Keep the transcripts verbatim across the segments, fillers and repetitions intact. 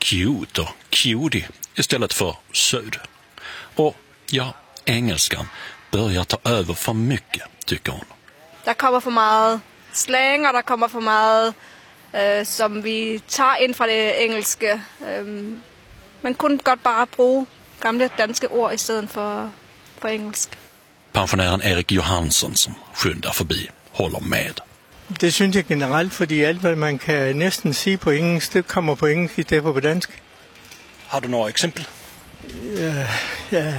cute och cutie istället för söd. Och ja, engelskan börjar ta över för mycket, tycker hon. Der kommer för meget slang, och der kommer för meget, øh, som vi tager ind fra det engelske. Øh, man kunne godt bare bruge gamle danske ord i stedet for, for engelsk. Pensionären Erik Johansson som skyndar förbi håller med. Det synes jeg generelt, fordi alt hvad man kan næsten sige på engelsk, det kommer på engelsk i stedet for på dansk. Har du några exempel? Ja, ja.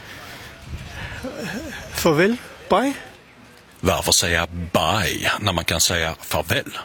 Farvel, bye. Varför säga bye när man kan säga farväl?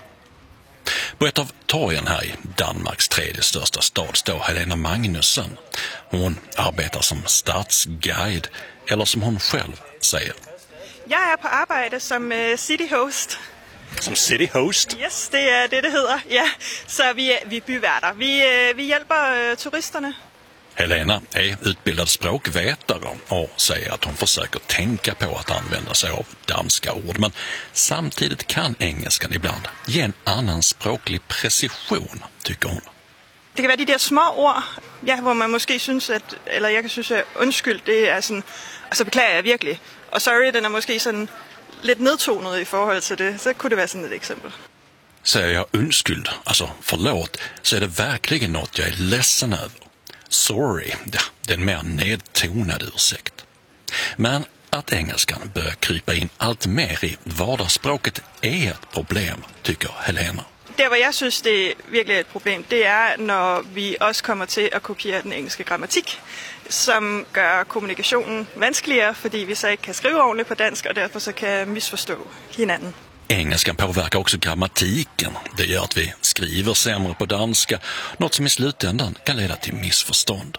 På ett av torgen här i Danmarks tredje största stad står Helena Magnusson. Hon arbetar som stadsguide, eller som hon själv säger. Jag är på arbete som uh, city host. Som city host? Yes, det är det det heter. Ja, så vi är, vi är byvärdar. Vi, uh, vi hjälper uh, turisterna. Helena är utbildad språkvetare och säger att hon försöker tänka på att använda sig av danska ord. Men samtidigt kan engelskan ibland ge en annan språklig precision, tycker hon. Det kan vara de där små ord, ja, hvor man måske synes, at, eller jeg kan synes, at undskyld, det er sådan, altså beklager jeg virkelig. Og sorry, den er måske sådan lidt nedtonet i forhold til det. Så kunne det vara sådan ett exempel. Säger jag undskyld, alltså förlåt, så är det verkligen något jag är ledsen över. Sorry, ja, det är en mer nedtonad ursäkt. Men att engelskan börjar krypa in allt mer i vardagsspråket är ett problem, tycker Helena. Det, hvor jeg synes, det er virkelig et problem, det er, når vi også kommer til at kopiere den engelske grammatik, som gør kommunikationen vanskeligere, fordi vi så ikke kan skrive ordentligt på dansk, og derfor så kan misforstå hinanden. Engelskan påverkar också grammatiken. Det gör att vi skriver sämre på danska, något som i slutändan kan leda till missförstånd.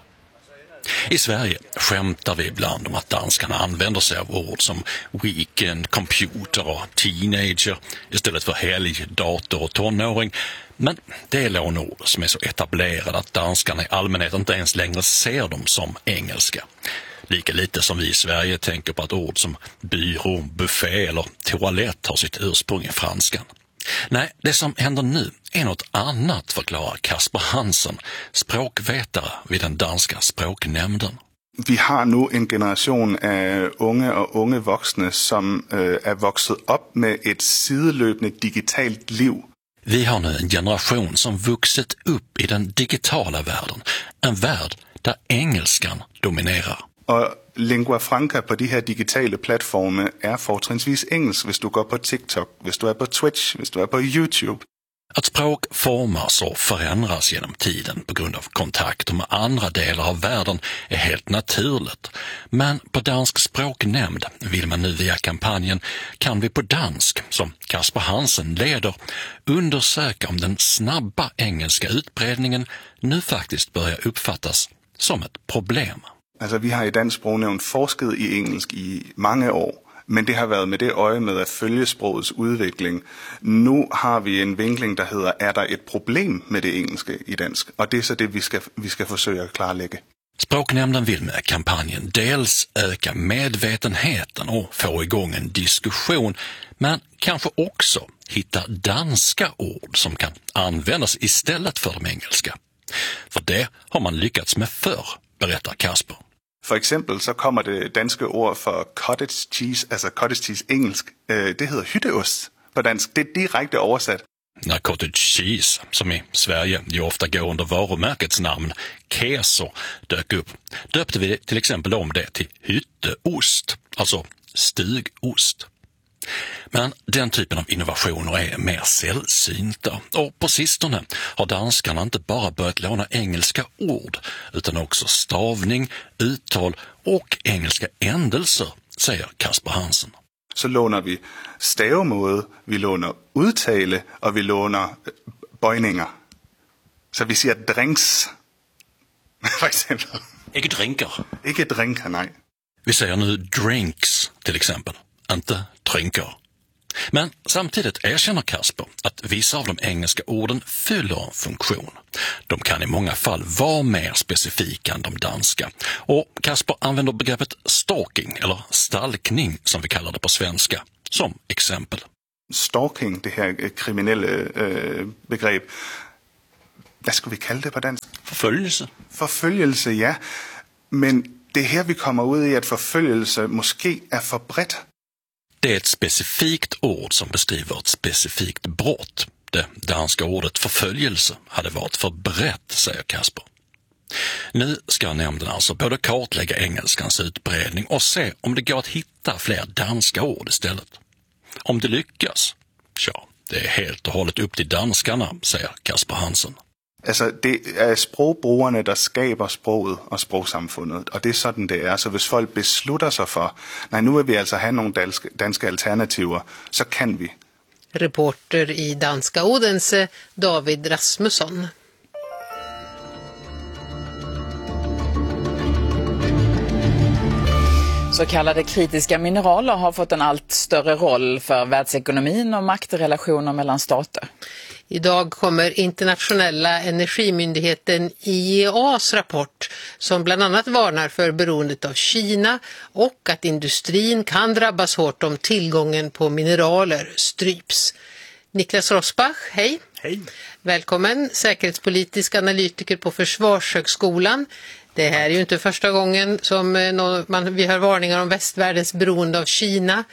I Sverige skämtar vi ibland om att danskarna använder sig av ord som weekend, computer och teenager istället för helg, dator och tonåring. Men det är lånord som är så etablerade att danskarna i allmänhet inte ens längre ser dem som engelska. Lika lite som vi i Sverige tänker på att ord som byrå, buffé eller toalett har sitt ursprung i franskan. Nej, det som händer nu är något annat, förklarar Kasper Hansen, språkvetare vid den danska språknämnden. Vi har nu en generation av unge och unge vuxna som äh, är vuxit upp med ett sidelöpande digitalt liv. Vi har nu en generation som vuxit upp i den digitala världen, en värld där engelskan dominerar. Och lingua franca på de här digitala plattformar är fortrinsvis engelsk, hvis du går på TikTok, hvis du är på Twitch, hvis du är på YouTube. Att språk formas och förändras genom tiden på grund av kontakter med andra delar av världen är helt naturligt. Men på Dansk språknämnd vill man nu via kampanjen Kan vi på dansk, som Kasper Hansen leder, undersöka om den snabba engelska utbredningen nu faktiskt börjar uppfattas som ett problem. Altså, vi har i Dansk Sprognævn forsket i engelsk i mange år, men det har været med det øje med at følge sprogets udvikling. Nu har vi en vinkling, der hedder, er der et problem med det engelske i dansk? Och det är så det vi ska, vi ska försöka klarlägga. Språknämnden vill med kampanjen dels öka medvetenheten och få igång en diskussion, men kanske också hitta danska ord som kan användas istället för de engelska. För det har man lyckats med förr, berättar Kasper. For eksempel så kommer det danske ord for cottage cheese, altså cottage cheese engelsk, øh, det hedder hytteost på dansk. Det er direkte oversat. När cottage cheese, som i Sverige ju ofta går under varumärkets namn, Keso, dök upp, döpte vi till exempel om det till hytteost, alltså stugost. Men den typen av innovationer är mer sällsynta, och på sistone har danskarna inte bara börjat låna engelska ord utan också stavning, uttal och engelska ändelser, säger Kasper Hansen. Så lånar vi stavemåde, vi lånar udtale och vi lånar bøjninger. Så vi siger drinks, for eksempel. Ikke drinkar. Ikke drinkar, nej. Vi säger nu drinks till exempel, inte drinkar. Men samtidigt erkänner Kasper att vissa av de engelska orden fyller en funktion. De kan i många fall vara mer specifika än de danska. Och Kasper använder begreppet stalking, eller stalkning som vi kallar det på svenska, som exempel. Stalking, det här kriminella äh, begrepp. Vad ska vi kalla det på dansk? Förföljelse. Förföljelse, ja. Men det är här vi kommer ut i att förföljelse måske är för brett. Det är ett specifikt ord som beskriver ett specifikt brott. Det danska ordet förföljelse hade varit för brett, säger Kasper. Nu ska nämnden alltså både kartlägga engelskans utbredning och se om det går att hitta fler danska ord istället. Om det lyckas, ja, det är helt och hållet upp till danskarna, säger Kasper Hansen. Altså, det er sprogbrugerne, der skaber sproget og sprogsamfundet, og det er sådan, det er. Så hvis folk beslutter sig for, nej, nu vil vi altså have nogle danske, danske alternativer, så kan vi. Reporter i Danska Odense, David Rasmusson. Så kallade kritiska mineraler har fått en allt större roll för världsekonomin och maktrelationer mellan stater. Idag kommer internationella energimyndigheten I E A:s rapport som bland annat varnar för beroendet av Kina och att industrin kan drabbas hårt om tillgången på mineraler stryps. Niklas Rosbach, hej. Hej. Välkommen, säkerhetspolitisk analytiker på Försvarshögskolan. Det här är ju inte första gången som man, vi hör varningar om västvärldens beroende av Kina.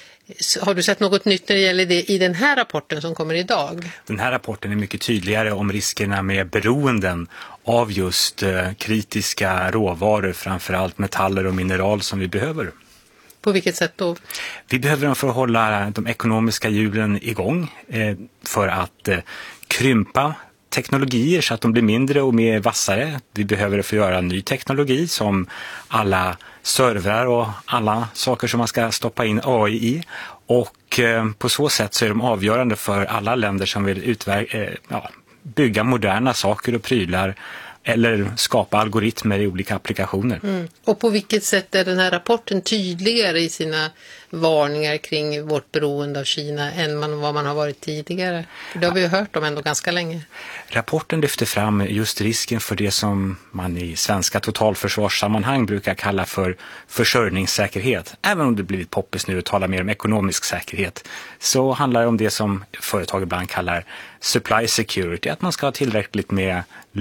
Har du sett något nytt när det gäller det i den här rapporten som kommer idag? Den här rapporten är mycket tydligare om riskerna med beroenden av just eh, kritiska råvaror, framförallt metaller och mineral som vi behöver. På vilket sätt då? Vi behöver dem för att hålla de ekonomiska hjulen igång, eh, för att eh, krympa teknologier så att de blir mindre och mer vassare. Vi behöver få göra ny teknologi som alla servrar och alla saker som man ska stoppa in A I i. Och eh, på så sätt så är de avgörande för alla länder som vill utver- eh, ja, bygga moderna saker och prylar eller skapa algoritmer i olika applikationer. Mm. Och på vilket sätt är den här rapporten tydligare i sina varningar kring vårt beroende av Kina än man, vad man har varit tidigare? För det har vi ju hört om ändå ganska länge. Rapporten lyfter fram just risken för det som man i svenska totalförsvarssammanhang brukar kalla för försörjningssäkerhet. Även om det blivit poppis nu att tala mer om ekonomisk säkerhet, så handlar det om det som företag ibland kallar supply security, att man ska ha tillräckligt med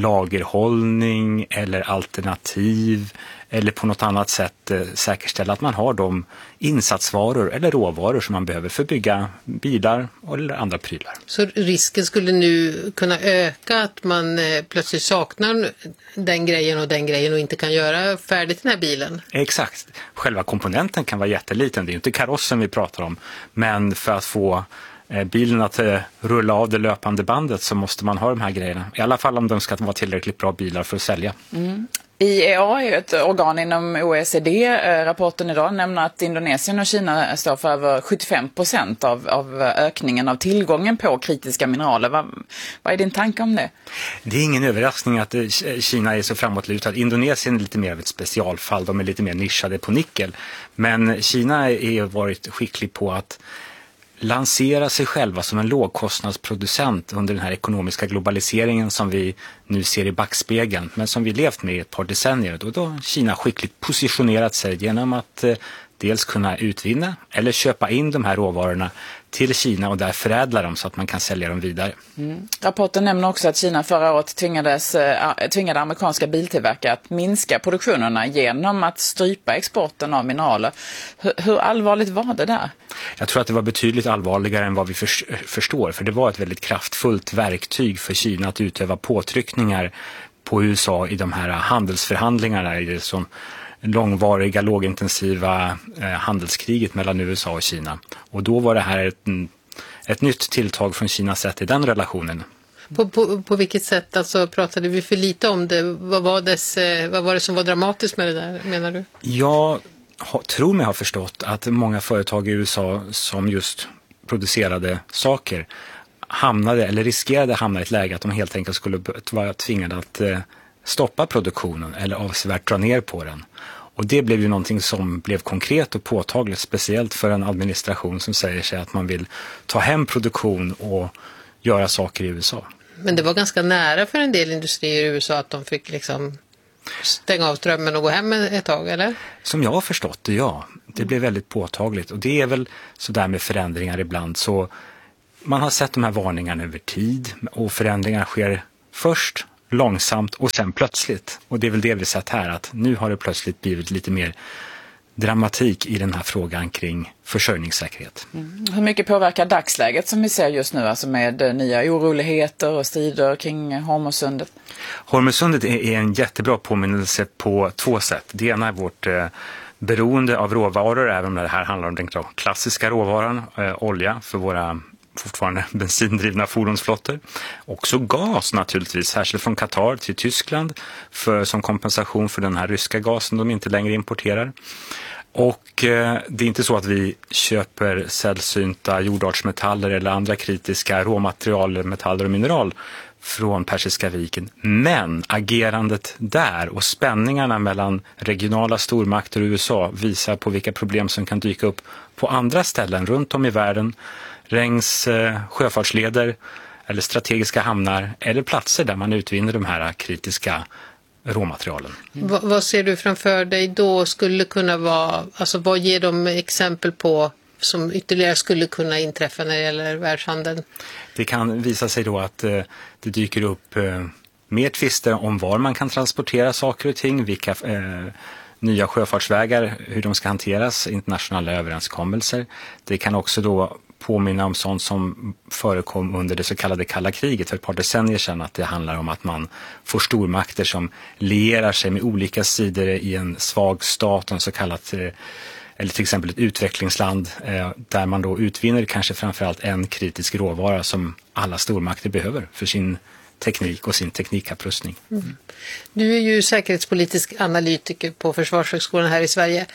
lagerhållning eller alternativ eller på något annat sätt eh, säkerställa att man har de insatsvaror eller råvaror som man behöver för att bygga bilar eller andra prylar. Så risken skulle nu kunna öka att man eh, plötsligt saknar den grejen och den grejen och inte kan göra färdigt den här bilen? Exakt. Själva komponenten kan vara jätteliten, det är inte karossen vi pratar om, men för att få bilen att eh, rulla av det löpande bandet så måste man ha de här grejerna. I alla fall om de ska vara tillräckligt bra bilar för att sälja. Mm. I E A är ett organ inom O E C D. Rapporten idag nämner att Indonesien och Kina står för över sjuttiofem procent av, av ökningen av tillgången på kritiska mineraler. Vad, vad är din tanke om det? Det är ingen överraskning att Kina är så framåtlutad. Indonesien är lite mer av ett specialfall. De är lite mer nischade på nickel. Men Kina har varit skicklig på att lansera sig själva som en lågkostnadsproducent under den här ekonomiska globaliseringen som vi nu ser i backspegeln, men som vi levt med i ett par decennier. Då har Kina skickligt positionerat sig genom att eh, dels kunna utvinna eller köpa in de här råvarorna till Kina och där förädla dem så att man kan sälja dem vidare. Mm. Rapporten nämner också att Kina förra året tvingades, äh, tvingade amerikanska biltillverkare att minska produktionerna genom att strypa exporten av mineraler. Hur, hur allvarligt var det där? Jag tror att det var betydligt allvarligare än vad vi för, förstår, för det var ett väldigt kraftfullt verktyg för Kina att utöva påtryckningar på U S A i de här handelsförhandlingarna i det som långvariga, lågintensiva eh, handelskriget mellan U S A och Kina. Och då var det här ett, ett nytt tilltag från Kinas sätt i den relationen. På, på, på vilket sätt alltså, pratade vi för lite om det? Vad var, dess, eh, vad var det som var dramatiskt med det där, menar du? Jag ha, tror mig ha förstått att många företag i U S A som just producerade saker hamnade eller riskerade hamna i ett läge att de helt enkelt skulle vara tvingade att eh, stoppa produktionen eller avsevärt dra ner på den. Och det blev ju någonting som blev konkret och påtagligt, speciellt för en administration som säger sig att man vill ta hem produktion och göra saker i U S A. Men det var ganska nära för en del industrier i U S A att de fick liksom stänga av strömmen och gå hem ett tag, eller? Som jag har förstått det, ja. Det blev väldigt påtagligt. Och det är väl så där med förändringar ibland. Så man har sett de här varningarna över tid och förändringar sker först långsamt och sen plötsligt. Och det är väl det vi sett här, att nu har det plötsligt blivit lite mer dramatik i den här frågan kring försörjningssäkerhet. Mm. Hur mycket påverkar dagsläget som vi ser just nu, alltså med nya oroligheter och strider kring Hormuzsundet? Hormuzsundet är en jättebra påminnelse på två sätt. Det ena är vårt eh, beroende av råvaror, även om det här handlar om den klassiska råvaran, eh, olja för våra fortfarande bensindrivna fordonsflottor. Också gas naturligtvis, särskilt från Qatar till Tyskland för, som kompensation för den här ryska gasen de inte längre importerar. Och eh, det är inte så att vi köper sällsynta jordartsmetaller eller andra kritiska råmaterial, metaller och mineral från Persiska viken. Men agerandet där och spänningarna mellan regionala stormakter och U S A visar på vilka problem som kan dyka upp på andra ställen runt om i världen, längs eh, sjöfartsleder eller strategiska hamnar eller platser där man utvinner de här kritiska råmaterialen. Mm. V- vad ser du framför dig då skulle kunna vara, alltså vad ger de exempel på som ytterligare skulle kunna inträffa när det gäller världshandeln? Det kan visa sig då att eh, det dyker upp eh, mer tvister om var man kan transportera saker och ting, vilka eh, nya sjöfartsvägar, hur de ska hanteras, internationella överenskommelser. Det kan också då påminna om sånt som förekom under det så kallade kalla kriget för ett par decennier sedan, att det handlar om att man får stormakter som lierar sig med olika sidor i en svag stat, en så kallat, eller till exempel ett utvecklingsland där man då utvinner kanske framförallt en kritisk råvara som alla stormakter behöver för sin teknik och sin teknikapprustning. Mm. Du är ju säkerhetspolitisk analytiker på Försvarshögskolan här i Sverige.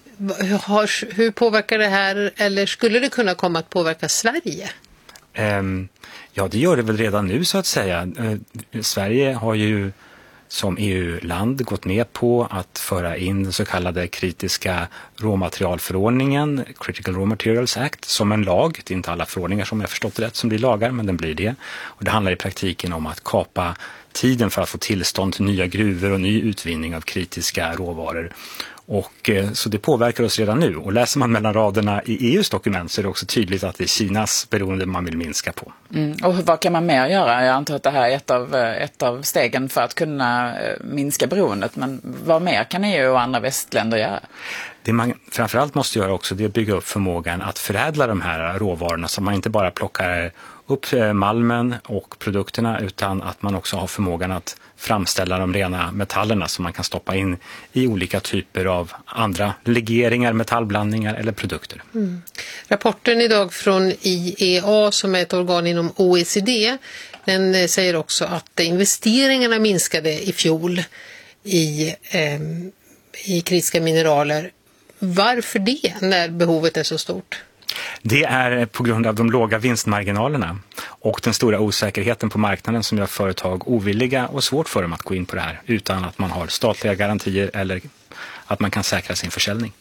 Hur, hur påverkar det här, eller skulle det kunna komma att påverka Sverige? Um, ja, det gör det väl redan nu så att säga. Uh, Sverige har ju som E U-land gått med på att föra in den så kallade kritiska råmaterialförordningen, Critical Raw Materials Act, som en lag. Det är inte alla förordningar som jag förstått rätt som blir lagar, men den blir det. Och det handlar i praktiken om att kapa tiden för att få tillstånd till nya gruvor och ny utvinning av kritiska råvaror. Och så det påverkar oss redan nu. Och läser man mellan raderna i E U:s dokument så är det också tydligt att det är Kinas beroende man vill minska på. Mm. Och vad kan man mer göra? Jag antar att det här är ett av, ett av stegen för att kunna minska beroendet. Men vad mer kan E U och andra västländer göra? Det man framförallt måste göra också, det är att bygga upp förmågan att förädla de här råvarorna, så man inte bara plockar upp malmen och produkterna, utan att man också har förmågan att framställa de rena metallerna som man kan stoppa in i olika typer av andra legeringar, metallblandningar eller produkter. Mm. Rapporten idag från I E A, som är ett organ inom O E C D, den säger också att investeringarna minskade i fjol i, eh, i kritiska mineraler. Varför det när behovet är så stort? Det är på grund av de låga vinstmarginalerna och den stora osäkerheten på marknaden som gör företag ovilliga och svårt för dem att gå in på det här utan att man har statliga garantier eller att man kan säkra sin försäljning.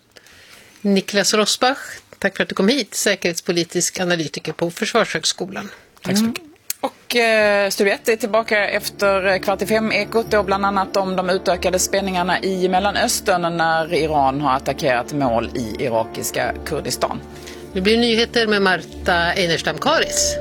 Niklas Rosbach, tack för att du kom hit, säkerhetspolitisk analytiker på Försvarshögskolan. Tack så mycket. Mm. Och eh, Studio ett är tillbaka efter kvart i fem ekot då bland annat om de utökade spänningarna i Mellanöstern när Iran har attackerat mål i irakiska Kurdistan. Det blir nyheter med Marta Einerstam-Karis.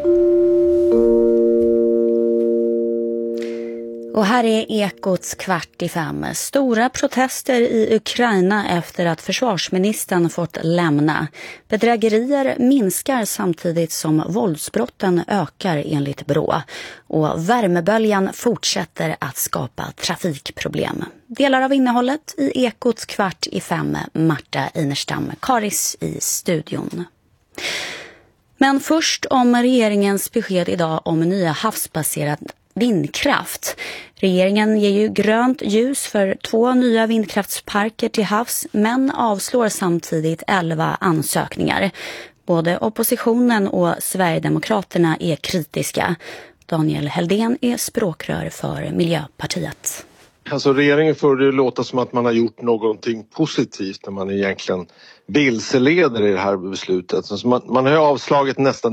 Och här är Ekots kvart i fem. Stora protester i Ukraina efter att försvarsministern fått lämna. Bedrägerier minskar samtidigt som våldsbrotten ökar enligt Brå. Och värmeböljan fortsätter att skapa trafikproblem. Delar av innehållet i Ekots kvart i fem. Marta Einerstam-Karis i studion. Men först om regeringens besked idag om nya havsbaserad vindkraft. Regeringen ger ju grönt ljus för två nya vindkraftsparker till havs men avslår samtidigt elva ansökningar. Både oppositionen och Sverigedemokraterna är kritiska. Daniel Heldén är språkrör för Miljöpartiet. Alltså regeringen får det låta som att man har gjort någonting positivt när man egentligen vilseleder i det här beslutet. Så man, man har ju avslagit nästan nittio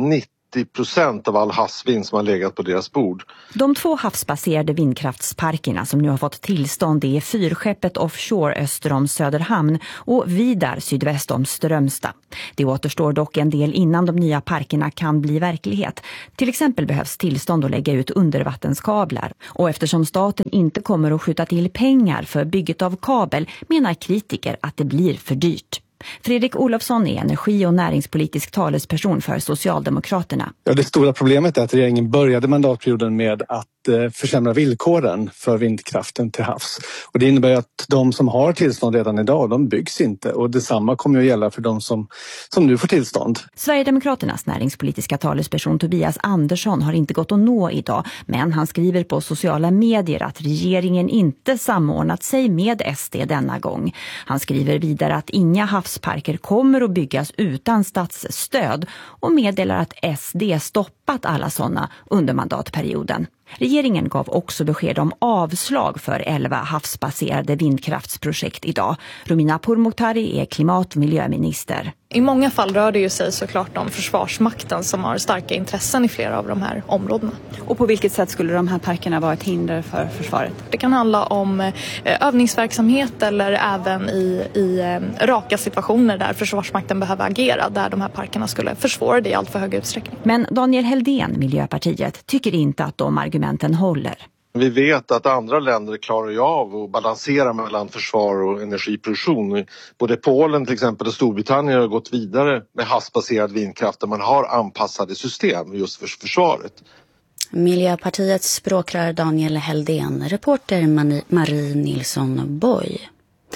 nittio procent av all havsvind som har legat på deras bord. De två havsbaserade vindkraftsparkerna som nu har fått tillstånd är Fyrskeppet offshore öster om Söderhamn och Vidar sydväst om Strömstad. Det återstår dock en del innan de nya parkerna kan bli verklighet. Till exempel behövs tillstånd att lägga ut undervattenskablar. Och eftersom staten inte kommer att skjuta till pengar för bygget av kabel menar kritiker att det blir för dyrt. Fredrik Olofsson är energi- och näringspolitisk talesperson för Socialdemokraterna. Ja, det stora problemet är att regeringen började mandatperioden med att eh, försämra villkoren för vindkraften till havs. Och det innebär att de som har tillstånd redan idag, de byggs inte. Och detsamma kommer att gälla för de som, som nu får tillstånd. Sverigedemokraternas näringspolitiska talesperson Tobias Andersson har inte gått att nå idag. Men han skriver på sociala medier att regeringen inte samordnat sig med S D denna gång. Han skriver vidare att inga havsparker kommer att byggas utan statsstöd och meddelar att S D stoppat alla sådana under mandatperioden. Regeringen gav också besked om avslag för elva havsbaserade vindkraftsprojekt idag. Romina Pourmokhtari är klimat- och miljöminister. I många fall rör det ju sig såklart om Försvarsmakten som har starka intressen i flera av de här områdena. Och på vilket sätt skulle de här parkerna vara ett hinder för försvaret? Det kan handla om övningsverksamhet eller även i, i raka situationer där Försvarsmakten behöver agera, där de här parkerna skulle försvåra det i allt för hög utsträckning. Men Daniel Heldén, Miljöpartiet, tycker inte att de argumenten håller. Vi vet att andra länder klarar ju av att balansera mellan försvar och energiproduktion. Både Polen till exempel och Storbritannien har gått vidare med havsbaserad vindkraft där man har anpassade system just för försvaret. Miljöpartiets språkrör Daniel Heldén, reporter Marie Nilsson Boy.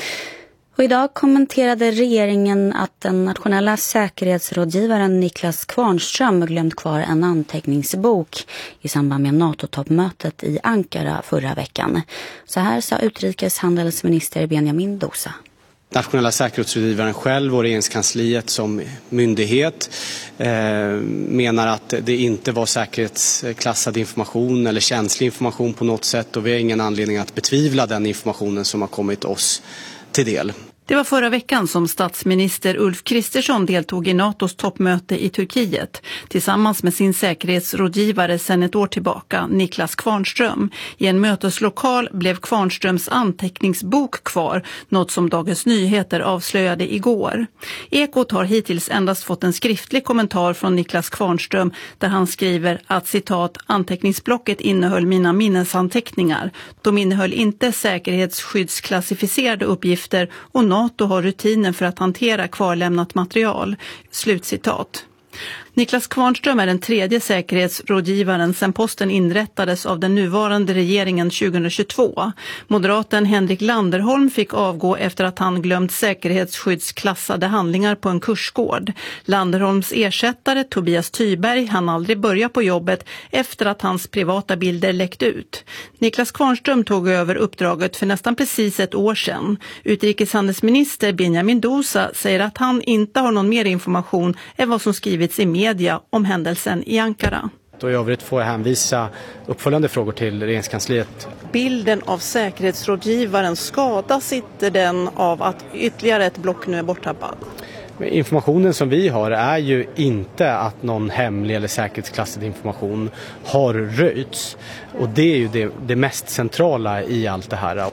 Och idag kommenterade regeringen att den nationella säkerhetsrådgivaren Niklas Kvarnström glömt kvar en anteckningsbok i samband med NATO-toppmötet i Ankara förra veckan. Så här sa utrikeshandelsminister Benjamin Dousa. Nationella säkerhetsrådgivaren själv och regeringskansliet som myndighet eh, menar att det inte var säkerhetsklassad information eller känslig information på något sätt, och vi har ingen anledning att betvivla den informationen som har kommit oss till del. Det var förra veckan som statsminister Ulf Kristersson deltog i NATOs toppmöte i Turkiet tillsammans med sin säkerhetsrådgivare sedan ett år tillbaka, Niklas Kvarnström. I en möteslokal blev Kvarnströms anteckningsbok kvar, något som Dagens Nyheter avslöjade igår. Ekot har hittills endast fått en skriftlig kommentar från Niklas Kvarnström där han skriver att citat anteckningsblocket innehöll mina minnesanteckningar. De innehöll inte säkerhetsskyddsklassificerade uppgifter och NATO har rutiner för att hantera kvarlämnat material. Slutcitat. Niklas Kvarnström är den tredje säkerhetsrådgivaren sedan posten inrättades av den nuvarande regeringen tjugohundratjugotvå. Moderaten Henrik Landerholm fick avgå efter att han glömt säkerhetsskyddsklassade handlingar på en kursgård. Landerholms ersättare Tobias Tyberg hann aldrig börja på jobbet efter att hans privata bilder läckt ut. Niklas Kvarnström tog över uppdraget för nästan precis ett år sedan. Utrikeshandelsminister Benjamin Dousa säger att han inte har någon mer information än vad som skrivits i media om händelsen i Ankara. Och i övrigt får jag hänvisa uppföljande frågor till regeringskansliet. Bilden av säkerhetsrådgivaren, skadas inte den av att ytterligare ett block nu är borttappad? Informationen som vi har är ju inte att någon hemlig eller säkerhetsklassad information har röjts. Och det är ju det, det mest centrala i allt det här.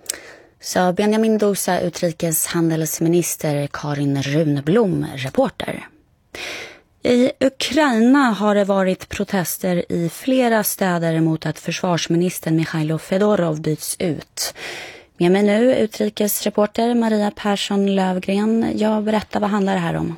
Så Benjamin Dousa, utrikeshandelsminister, Karin Runblom, reporter. I Ukraina har det varit protester i flera städer mot att försvarsministern Mikhailo Fedorov byts ut. Med mig nu utrikesreporter Maria Persson Lövgren. Jag berättar, vad handlar det här om?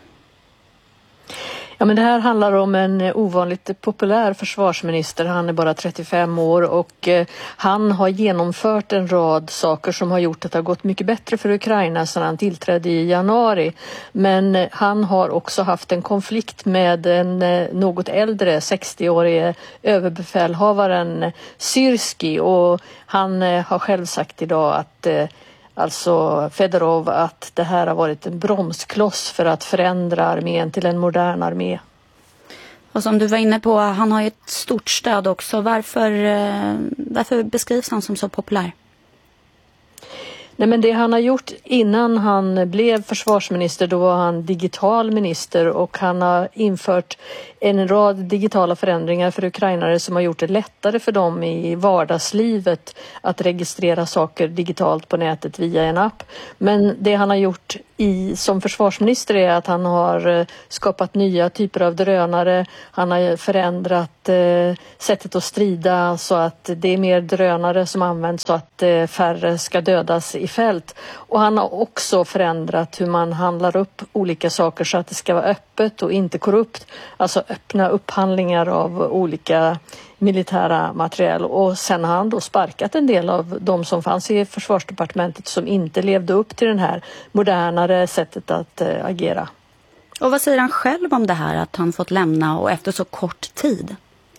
Ja, men det här handlar om en ovanligt populär försvarsminister. Han är bara trettiofem år och eh, han har genomfört en rad saker som har gjort att det har gått mycket bättre för Ukraina sedan han tillträdde i januari. Men eh, han har också haft en konflikt med en eh, något äldre sextioårige överbefälhavaren Syrski, och han eh, har själv sagt idag att eh, alltså Fedorov, att det här har varit en bromskloss för att förändra armén till en modern armé. Och som du var inne på, han har ju ett stort stöd också. Varför, varför beskrivs han som så populär? Nej, men det han har gjort innan han blev försvarsminister, då var han digital minister och han har infört en rad digitala förändringar för ukrainare som har gjort det lättare för dem i vardagslivet att registrera saker digitalt på nätet via en app. Men det han har gjort i, som försvarsminister är att han har skapat nya typer av drönare. Han har förändrat eh, sättet att strida så att det är mer drönare som används så att eh, färre ska dödas i fält. Och han har också förändrat hur man handlar upp olika saker så att det ska vara öppet och inte korrupt. Alltså öppna upphandlingar av olika militära materiel. Och sen har han då sparkat en del av de som fanns i försvarsdepartementet som inte levde upp till den här modernare sättet att äh, agera. Och vad säger han själv om det här att han fått lämna och efter så kort tid?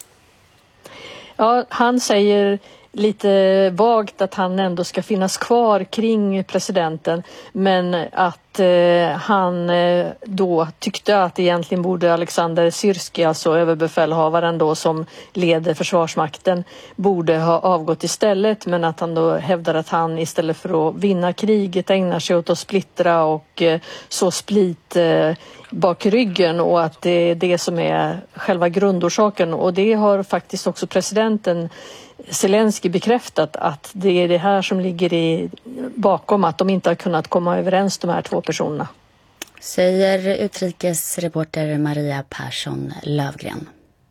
Ja, han säger lite vagt att han ändå ska finnas kvar kring presidenten, men att eh, han eh, då tyckte att egentligen borde Alexander Syrski, alltså överbefälhavaren då som leder försvarsmakten, borde ha avgått istället, men att han då hävdar att han istället för att vinna kriget ägnar sig åt att splittra och eh, så split eh, bak ryggen, och att det är det som är själva grundorsaken. Och det har faktiskt också presidenten Zelensky bekräftat, att det är det här som ligger i, bakom att de inte har kunnat komma överens, de här två personerna. Säger utrikesreporter Maria Persson Lövgren.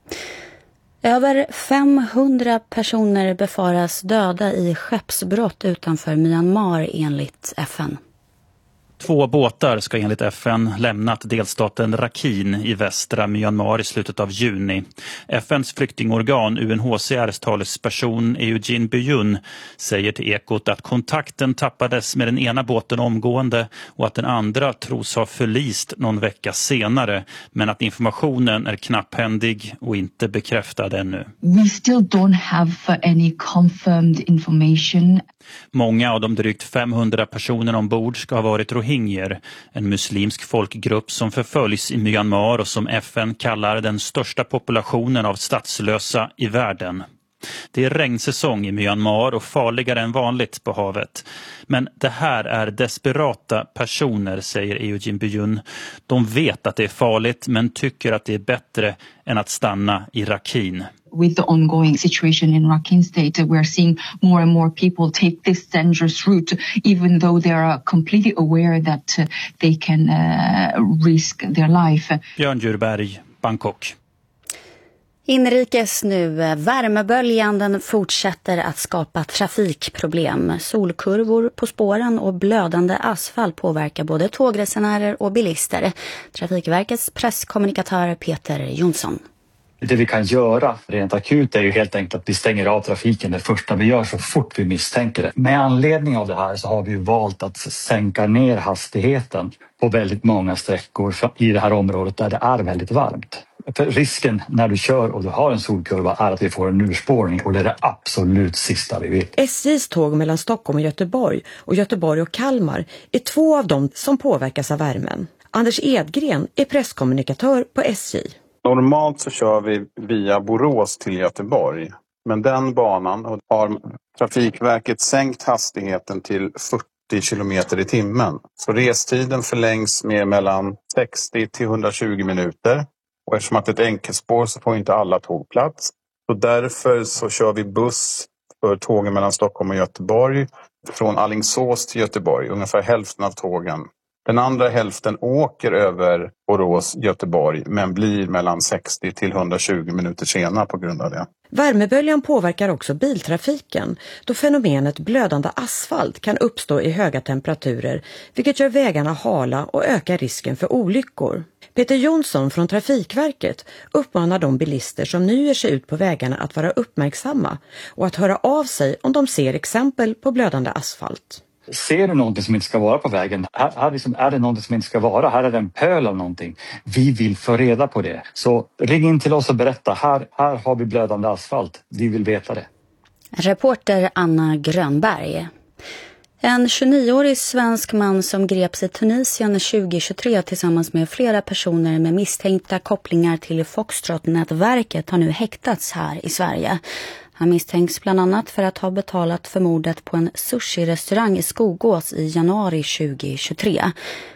Över femhundra personer befaras döda i skeppsbrott utanför Myanmar enligt F N. Två båtar ska enligt F N lämnat delstaten Rakhine i västra Myanmar i slutet av juni. F N:s flyktingorgan U N H C R:s talesperson Eugene Byun säger till Ekot att kontakten tappades med den ena båten omgående och att den andra tros ha förlist någon vecka senare, men att informationen är knapphändig och inte bekräftad ännu. We still don't have any confirmed information. Många av de drygt femhundra personer ombord ska ha varit rohingyer, en muslimsk folkgrupp som förföljs i Myanmar och som F N kallar den största populationen av statslösa i världen. Det är regnsäsong i Myanmar och farligare än vanligt på havet. Men det här är desperata personer, säger Eugene Byun. De vet att det är farligt men tycker att det är bättre än att stanna i Rakhine. With the ongoing situation in Rakhine State, we're seeing more and more people take this dangerous route, even though they are completely aware that uh, they can uh, risk their life. Björn Djurberg, Bangkok. Inrikes nu. Värmeböljan den fortsätter att skapa trafikproblem. Solkurvor på spåren och blödande asfalt påverkar både tågresenärer och bilister. Trafikverkets presskommunikatör Peter Jonsson. Det vi kan göra rent akut är ju helt enkelt att vi stänger av trafiken det första vi gör så fort vi misstänker det. Med anledning av det här så har vi ju valt att sänka ner hastigheten på väldigt många sträckor i det här området där det är väldigt varmt. För risken när du kör och du har en solkurva är att vi får en urspårning, och det är det absolut sista vi vet. S J:s tåg mellan Stockholm och Göteborg och Göteborg och Kalmar är två av dem som påverkas av värmen. Anders Edgren är presskommunikatör på S J. Normalt så kör vi via Borås till Göteborg, men den banan har Trafikverket sänkt hastigheten till fyrtio kilometer i timmen. Så restiden förlängs med mellan sextio till hundratjugo minuter, och eftersom att det är ett enkelspår så får inte alla tåg plats. Så därför så kör vi buss för tågen mellan Stockholm och Göteborg från Alingsås till Göteborg, ungefär hälften av tågen. Den andra hälften åker över Borås, Göteborg, men blir mellan sextio till hundratjugo minuter senare på grund av det. Värmeböljan påverkar också biltrafiken, då fenomenet blödande asfalt kan uppstå i höga temperaturer, vilket gör vägarna hala och ökar risken för olyckor. Peter Jonsson från Trafikverket uppmanar de bilister som nu ger sig ut på vägarna att vara uppmärksamma och att höra av sig om de ser exempel på blödande asfalt. Ser du någonting som inte ska vara på vägen? Här, här liksom, är det någonting som inte ska vara? Här är det en pöl av någonting. Vi vill få reda på det. Så ring in till oss och berätta. Här, här har vi blödande asfalt. Vi vill veta det. Reporter Anna Grönberg. En tjugonioårig svensk man som greps i Tunisien tjugohundratjugotre tillsammans med flera personer med misstänkta kopplingar till Foxtrot-nätverket har nu häktats här i Sverige. Han misstänks bland annat för att ha betalat för mordet på en sushi-restaurang i Skogås i januari tjugohundratjugotre.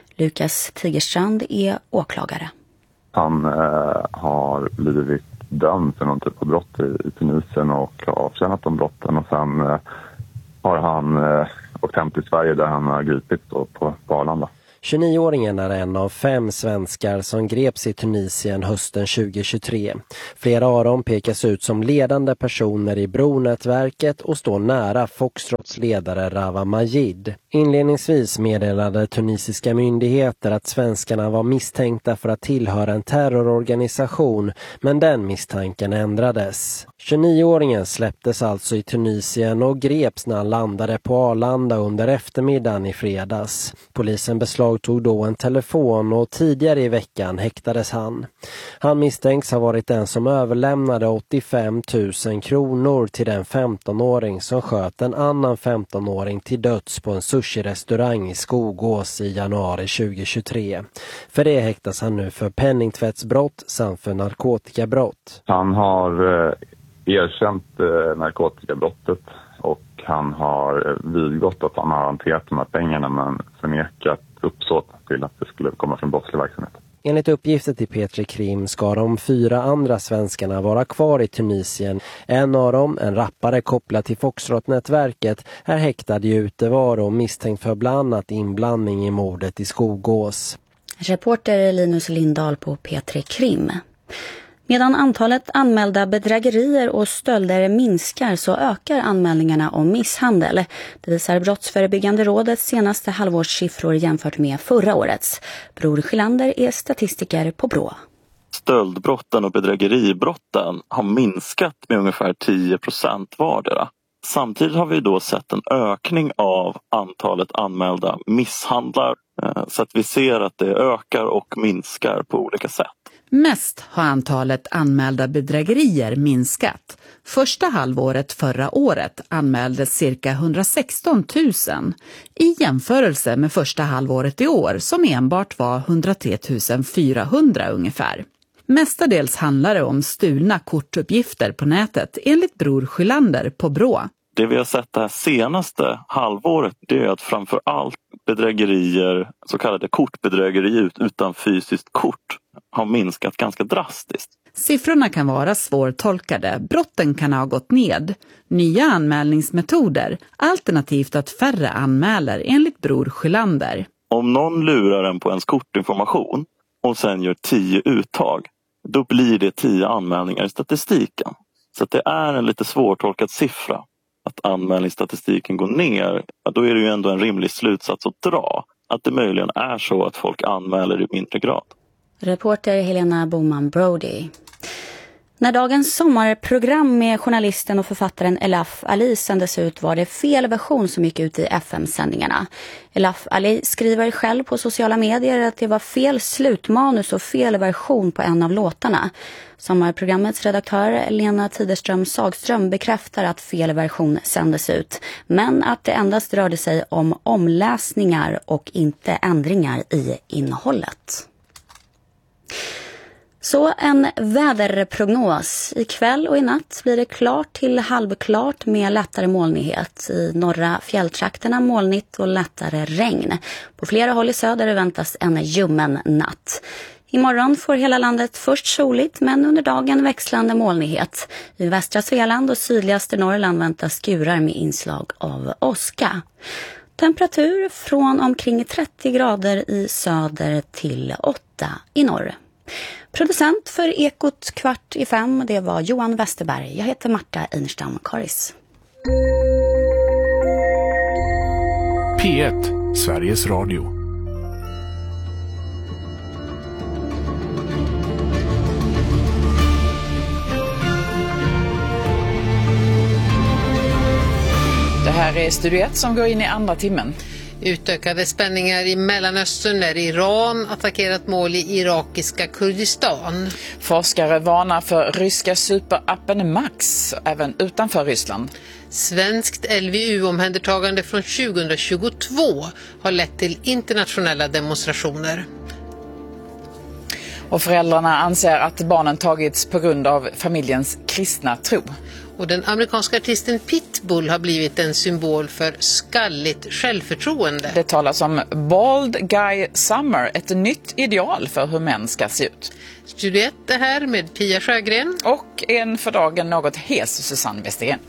Lukas Tigerstrand är åklagare. Han eh, har blivit dömd för någon typ av brott i, i Tunisien och har avtjänat de brotten. Och sen eh, har han eh, åkt hem till Sverige där han har gripits då på, på Arlanda. tjugonioåringen är en av fem svenskar som greps i Tunisien hösten tjugohundratjugotre. Flera av dem pekas ut som ledande personer i Bronätverket och står nära Foxtrots ledare Rawa Majid. Inledningsvis meddelade tunisiska myndigheter att svenskarna var misstänkta för att tillhöra en terrororganisation, men den misstanken ändrades. tjugonioåringen släpptes alltså i Tunisien och greps när han landade på Arlanda under eftermiddagen i fredags. Polisen beslagtog då en telefon och tidigare i veckan häktades han. Han misstänks ha varit den som överlämnade åttiofem tusen kronor till den femtonåring som sköt en annan femtonåring till döds på en sushi-restaurang i Skogås i januari tjugohundratjugotre. För det häktas han nu för penningtvättsbrott samt för narkotikabrott. Han har eh, erkänt eh, narkotikabrottet och han har eh, vidgått att han har hanterat de här pengarna men förnekat uppsåt till att det skulle komma från brottslig verksamhet. Enligt uppgifter till Petri Krim ska de fyra andra svenskarna vara kvar i Tunisien. En av dem, en rappare kopplad till Foxtrot-nätverket, är häktad i utevaro och misstänkt för bland annat inblandning i mordet i Skogås. Reporter Linus Lindahl på Petri Krim. Medan antalet anmälda bedrägerier och stölder minskar så ökar anmälningarna om misshandel. Det visar Brottsförebyggande rådets senaste halvårssiffror jämfört med förra årets. Bror Schillander är statistiker på Brå. Stöldbrotten och bedrägeribrotten har minskat med ungefär tio procent vardera. Samtidigt har vi då sett en ökning av antalet anmälda misshandlar så att vi ser att det ökar och minskar på olika sätt. Mest har antalet anmälda bedrägerier minskat. Första halvåret förra året anmäldes cirka hundrasexton tusen i jämförelse med första halvåret i år som enbart var hundratre tusen fyrahundra ungefär. Mestadels handlar det om stulna kortuppgifter på nätet enligt Bror Schillander på Brå. Det vi har sett det här senaste halvåret det är att framför allt bedrägerier, så kallade kortbedrägerier utan fysiskt kort, har minskat ganska drastiskt. Siffrorna kan vara svårtolkade, brotten kan ha gått ned, nya anmälningsmetoder, alternativt att färre anmäler enligt Bror Schillander. Om någon lurar en på ens kortinformation och sen gör tio uttag, då blir det tio anmälningar i statistiken. Så att det är en lite svårtolkad siffra. Att anmälningsstatistiken går ner, då är det ju ändå en rimlig slutsats att dra. Att det möjligen är så att folk anmäler i mindre grad. Reporter Helena Boman Brody. När dagens sommarprogram med journalisten och författaren Elaf Ali sändes ut var det fel version som gick ut i F M-sändningarna. Elaf Ali skriver själv på sociala medier att det var fel slutmanus och fel version på en av låtarna. Sommarprogrammets redaktör Lena Tiderström Sagström bekräftar att fel version sändes ut, men att det endast rörde sig om omläsningar och inte ändringar i innehållet. Så en väderprognos. Ikväll och i natt blir det klart till halvklart med lättare molnighet. I norra fjälltrakterna molnigt och lättare regn. På flera håll i söder väntas en ljummen natt. Imorgon får hela landet först soligt men under dagen växlande molnighet. I västra Svealand och sydligaste Norrland väntas skurar med inslag av åska. Temperatur från omkring trettio grader i söder till åtta i norr. Producent för Ekot kvart i fem, det var Johan Westerberg. Jag heter Marta Einerstam Karis. P ett, Sveriges Radio. Det här är Studio ett som går in i andra timmen. Utökade spänningar i Mellanöstern när Iran attackerat mål i irakiska Kurdistan. Forskare varnar för ryska superappen Max, även utanför Ryssland. Svenskt L V U-omhändertagande från tjugohundratjugotvå har lett till internationella demonstrationer. Och föräldrarna anser att barnen tagits på grund av familjens kristna tro. Och den amerikanska artisten Pitbull har blivit en symbol för skalligt självförtroende. Det talas om Bald Guy Summer, ett nytt ideal för hur män ska se ut. Studio ett är här med Pia Sjögren. Och en för dagen något hes Susanne Westergren.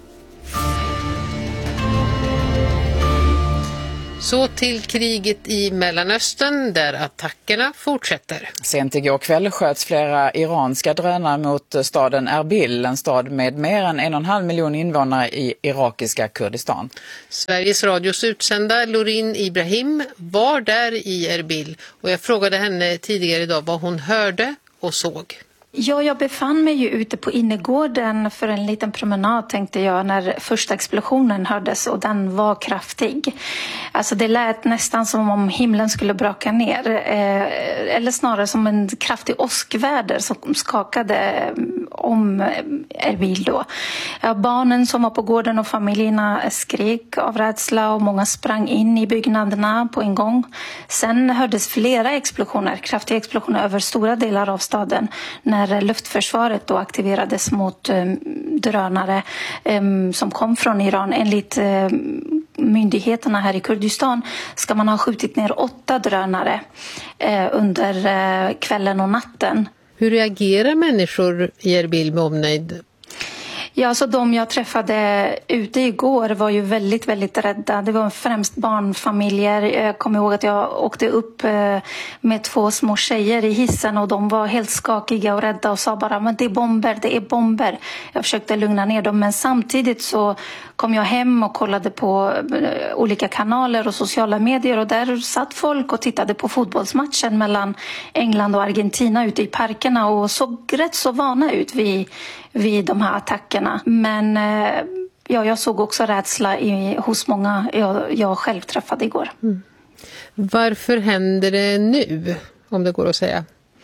Så till kriget i Mellanöstern där attackerna fortsätter. Sent igår kväll sköts flera iranska drönare mot staden Erbil, en stad med mer än en och en halv miljon invånare i irakiska Kurdistan. Sveriges Radios utsända Lorin Ibrahim var där i Erbil och jag frågade henne tidigare idag vad hon hörde och såg. Ja, jag befann mig ju ute på innergården för en liten promenad tänkte jag när första explosionen hördes och den var kraftig. Alltså det lät nästan som om himlen skulle braka ner eh, eller snarare som en kraftig åskväder som skakade om Erbil då. Ja, barnen som var på gården och familjerna skrek av rädsla och många sprang in i byggnaderna på en gång. Sen hördes flera explosioner, kraftiga explosioner över stora delar av staden när luftförsvaret då aktiverades mot um, drönare um, som kom från Iran. Enligt um, myndigheterna här i Kurdistan ska man ha skjutit ner åtta drönare uh, under uh, kvällen och natten. Hur reagerar människor i Erbil med omnejd? Ja, så de jag träffade ute igår var ju väldigt, väldigt rädda. Det var främst barnfamiljer. Jag kommer ihåg att jag åkte upp med två små tjejer i hissen och de var helt skakiga och rädda och sa bara men det är bomber, det är bomber. Jag försökte lugna ner dem men samtidigt så kom jag hem och kollade på olika kanaler och sociala medier och där satt folk och tittade på fotbollsmatchen mellan England och Argentina ute i parkerna och såg rätt så vana ut vid, vid de här attackerna. Men ja, jag såg också rädsla i, hos många jag, jag själv träffade igår. Mm. Varför händer det nu, om det går att säga?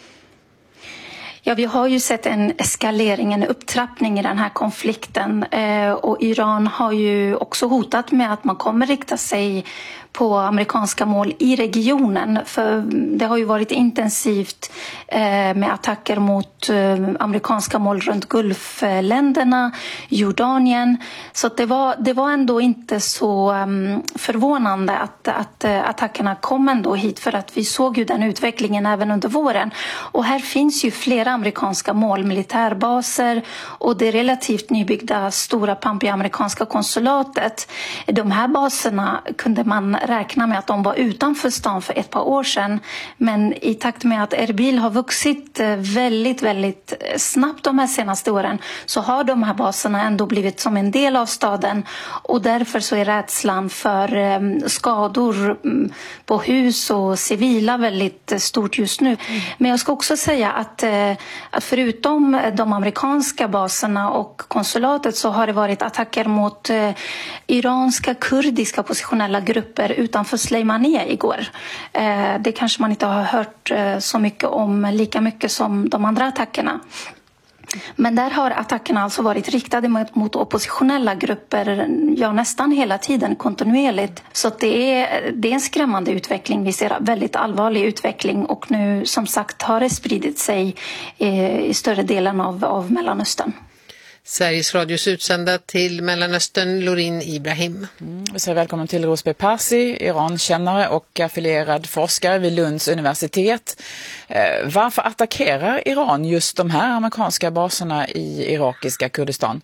Ja, vi har ju sett en eskalering, en upptrappning i den här konflikten eh, och Iran har ju också hotat med att man kommer rikta sig på amerikanska mål i regionen. För det har ju varit intensivt eh, med attacker mot eh, amerikanska mål runt Gulfländerna, Jordanien. Så att det, var, det var ändå inte så um, förvånande att, att uh, attackerna kom ändå hit för att vi såg ju den utvecklingen även under våren. Och här finns ju flera amerikanska mål, militärbaser och det relativt nybyggda stora pampiga amerikanska konsulatet. De här baserna kunde man räkna med att de var utanför stan för ett par år sedan. Men i takt med att Erbil har vuxit väldigt, väldigt snabbt de här senaste åren så har de här baserna ändå blivit som en del av staden och därför så är rädslan för skador på hus och civila väldigt stort just nu. Mm. Men jag ska också säga att, att förutom de amerikanska baserna och konsulatet så har det varit attacker mot iranska kurdiska positionella grupper utanför Sleimaniyah igår. Det kanske man inte har hört så mycket om lika mycket som de andra attackerna. Men där har attackerna alltså varit riktade mot, mot oppositionella grupper ja, nästan hela tiden kontinuerligt. Så att det, är, det är en skrämmande utveckling. Vi ser väldigt allvarlig utveckling och nu som sagt har det spridit sig eh, i större delen av, av Mellanöstern. Sveriges Radios utsända till Mellanöstern, Lorin Ibrahim. Mm, vi säger välkommen till Rosbe Parsi, Irankännare och affilierad forskare vid Lunds universitet. Eh, varför attackerar Iran just de här amerikanska baserna i irakiska Kurdistan?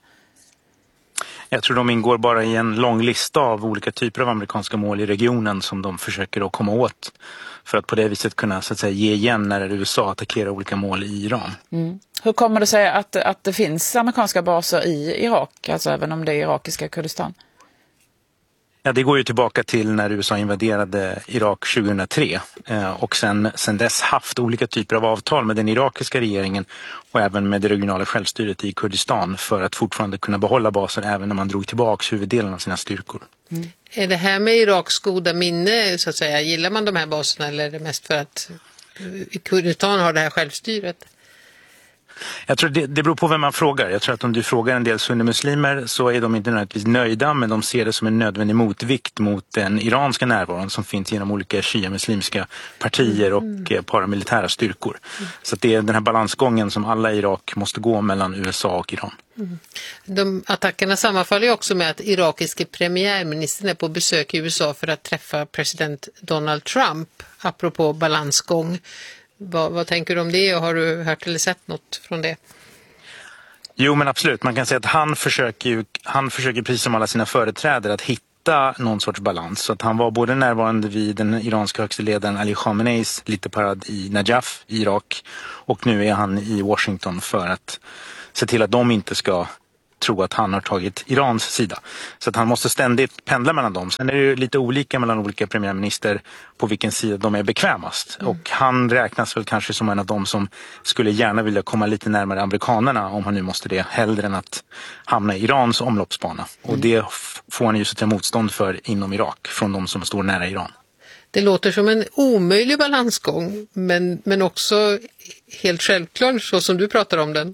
Jag tror de ingår bara i en lång lista av olika typer av amerikanska mål i regionen som de försöker att komma åt för att på det viset kunna så att säga, ge igen när U S A attackerar olika mål i Iran. Mm. Hur kommer det sig att, att det finns amerikanska baser i Irak, alltså även om det är irakiska Kurdistan? Ja, det går ju tillbaka till när U S A invaderade Irak tjugohundratre eh, och sen, sen dess haft olika typer av avtal med den irakiska regeringen och även med det regionala självstyret i Kurdistan för att fortfarande kunna behålla baser även när man drog tillbaka huvuddelen av sina styrkor. Mm. Är det här med Iraks goda minne så att säga, gillar man de här baserna eller är det mest för att Kurdistan har det här självstyret? Jag tror det, det beror på vem man frågar. Jag tror att om du frågar en del sunnimuslimer så är de inte nödvändigtvis nöjda, men de ser det som en nödvändig motvikt mot den iranska närvaron som finns genom olika shia-muslimska partier och mm. paramilitära styrkor. Mm. Så att det är den här balansgången som alla i Irak måste gå mellan U S A och Iran. Mm. De attackerna sammanfaller ju också med att irakiske premiärministern är på besök i U S A för att träffa president Donald Trump, apropå balansgång. Vad, vad tänker du om det och har du hört eller sett något från det? Jo, men absolut. Man kan säga att han försöker, ju, han försöker precis som alla sina företrädare att hitta någon sorts balans. Så att han var både närvarande vid den iranska högste ledaren Ali Khameneis lite parad i Najaf i Irak, och nu är han i Washington för att se till att de inte ska tro att han har tagit Irans sida. Så att han måste ständigt pendla mellan dem. Sen är det ju lite olika mellan olika premiärminister på vilken sida de är bekvämast. Mm. Och han räknas väl kanske som en av dem som skulle gärna vilja komma lite närmare amerikanerna, om han nu måste det, hellre än att hamna i Irans omloppsbana. Mm. Och det får han ju så till motstånd för inom Irak från de som står nära Iran. Det låter som en omöjlig balansgång, men, men också helt självklart så som du pratar om den.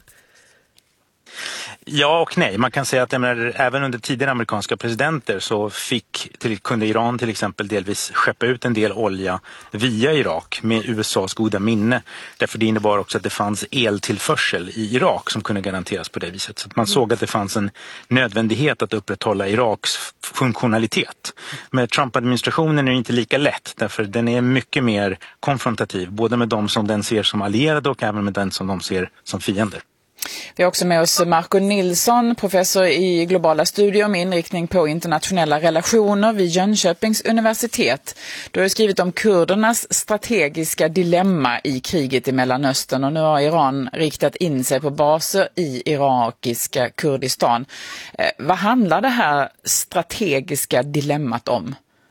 Ja och nej. Man kan säga att menar, även under tidigare amerikanska presidenter så fick, till, kunde Iran till exempel delvis skeppa ut en del olja via Irak med U S A:s goda minne. Därför det innebar också att det fanns eltillförsel i Irak som kunde garanteras på det viset. Så att man mm. såg att det fanns en nödvändighet att upprätthålla Iraks funktionalitet. Med Trump-administrationen är det inte lika lätt, därför den är mycket mer konfrontativ, både med de som den ser som allierade och även med den som de ser som fiender. Vi har också med oss Marco Nilsson, professor i globala studier med inriktning på internationella relationer vid Jönköpings universitet. Du har skrivit om kurdernas strategiska dilemma i kriget i Mellanöstern, och nu har Iran riktat in sig på baser i irakiska Kurdistan. Eh, vad handlar det här strategiska dilemmat om?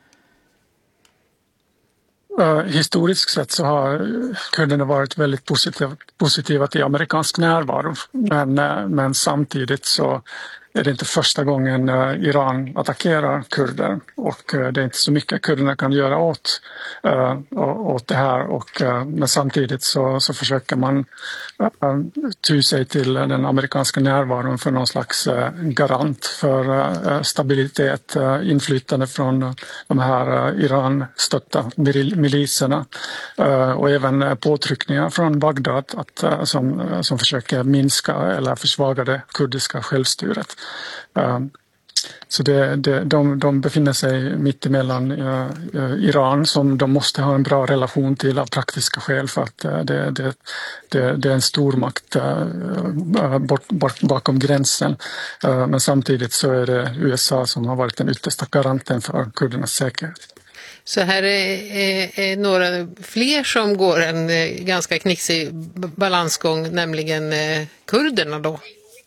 Uh, historiskt sett så har kurderna varit väldigt positiva, positiva till amerikansk närvaro, men, uh, men samtidigt så är det inte första gången uh, Iran attackerar kurder, och uh, det är inte så mycket kurderna kan göra åt, uh, åt det här, och, uh, men samtidigt så, så försöker man uh, ty sig till den amerikanska närvaron för någon slags uh, garant för uh, stabilitet, uh, inflytande från uh, de här uh, Iran-stötta miliserna, uh, och även uh, påtryckningar från Bagdad att, uh, som, uh, som försöker minska eller försvaga det kurdiska självstyret. Uh, så det, det, de, de befinner sig mitt emellan uh, uh, Iran, som de måste ha en bra relation till av praktiska skäl, för att uh, det, det, det, det är en stormakt uh, bort, bort, bakom gränsen. Uh, men samtidigt så är det U S A som har varit den yttersta garanten för kurdernas säkerhet. Så här är, är, är några fler som går en eh, ganska knixig balansgång, nämligen eh, kurderna då.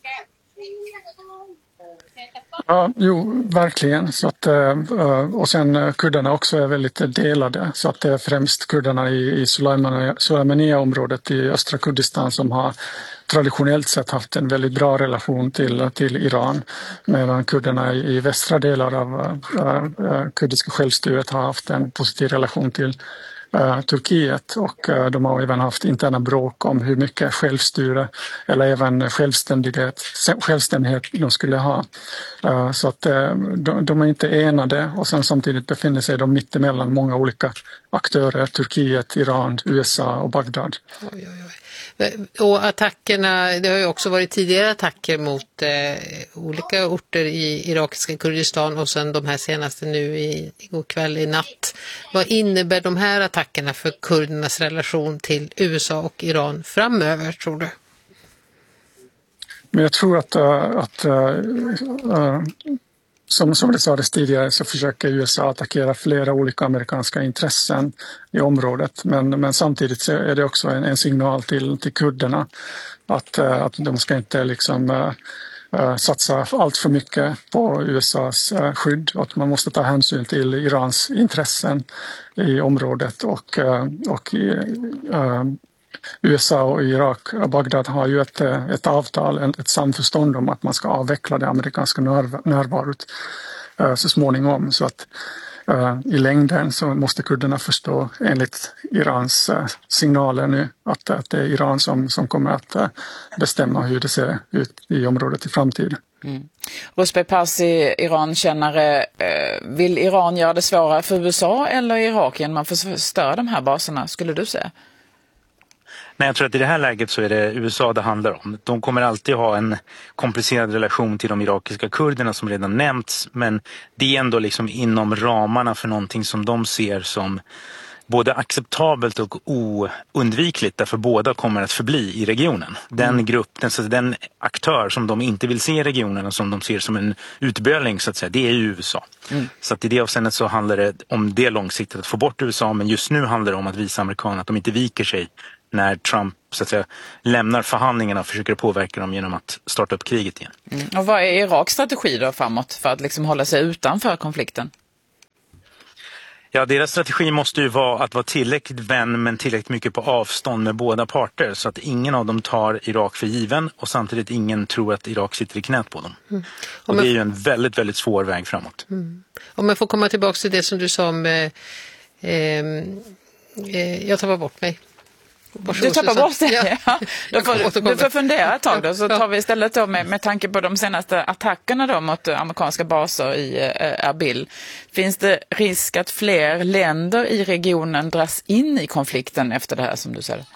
Ja, jo, verkligen. Så att, och sen kurderna också är väldigt delade. Så att det är främst kurderna i, i Sulaymaniyah-området i östra Kurdistan som har traditionellt sett haft en väldigt bra relation till, till Iran, medan kurderna i, i västra delar av uh, kurdiska självstyret har haft en positiv relation till Uh, Turkiet, och uh, de har även haft interna bråk om hur mycket självstyre eller även självständighet, självständighet de skulle ha. Uh, så att uh, de, de är inte enade, och sen samtidigt befinner sig de mitt emellan många olika aktörer, Turkiet, Iran, U S A och Bagdad. Oj, oj, oj. Och attackerna, det har ju också varit tidigare attacker mot eh, olika orter i irakiska Kurdistan, och sen de här senaste nu i, igår kväll i natt. Vad innebär de här attackerna för kurdernas relation till U S A och Iran framöver, tror du? Men jag tror att, att uh, uh, Som, som det sades tidigare så försöker U S A attackera flera olika amerikanska intressen i området. Men, men samtidigt så är det också en, en signal till, till kurderna att, att de ska inte liksom, uh, satsa allt för mycket på U S A:s uh, skydd. Att man måste ta hänsyn till Irans intressen i området. Och, uh, och uh, U S A och Irak, Bagdad har ju ett, ett avtal, ett samförstånd om att man ska avveckla det amerikanska närvarot så småningom. Så att uh, i längden så måste kurderna förstå enligt Irans uh, signaler nu att, att det är Iran som, som kommer att uh, bestämma hur det ser ut i området i framtiden. Mm. Rusbeh Parsi, Iran-kännare, eh, vill Iran göra det svårare för U S A eller Irak genom att förstöra de här baserna, skulle du säga? Nej, jag tror att i det här läget så är det U S A det handlar om. De kommer alltid ha en komplicerad relation till de irakiska kurderna som redan nämnts, men det är ändå liksom inom ramarna för någonting som de ser som både acceptabelt och oundvikligt, därför båda kommer att förbli i regionen. Den mm. grupp, den, så den aktör som de inte vill se i regionen och som de ser som en utböling så att säga, det är ju U S A. Mm. Så att i det avseendet så handlar det om det långsiktigt att få bort U S A, men just nu handlar det om att visa amerikanerna att de inte viker sig när Trump så att säga lämnar förhandlingarna och försöker påverka dem genom att starta upp kriget igen. Mm. Och vad är Iraks strategi då framåt för att liksom hålla sig utanför konflikten? Ja, deras strategi måste ju vara att vara tillräckligt vän men tillräckligt mycket på avstånd med båda parter så att ingen av dem tar Irak för given och samtidigt ingen tror att Irak sitter i knät på dem. Mm. Och, och det är ju en väldigt, väldigt svår väg framåt. Mm. Om jag får komma tillbaka till det som du sa om... Eh, eh, jag tar bort mig. Du tappar bort det, ja. Då får, du får fundera ett tag då, så tar vi istället då med, med tanke på de senaste attackerna då mot amerikanska baser i eh, Erbil. Finns det risk att fler länder i regionen dras in i konflikten efter det här som du säger?